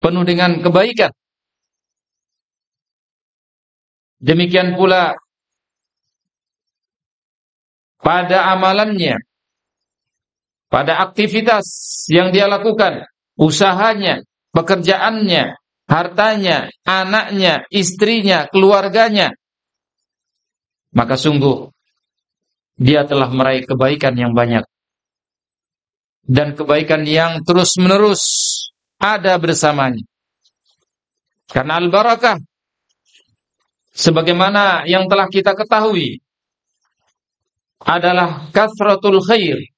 penuh dengan kebaikan. Demikian pula pada amalannya, pada aktivitas yang dia lakukan, usahanya, pekerjaannya, hartanya, anaknya, istrinya, keluarganya, maka sungguh dia telah meraih kebaikan yang banyak dan kebaikan yang terus-menerus ada bersamanya. Karena al-barakah, sebagaimana yang telah kita ketahui, adalah kathratul khair,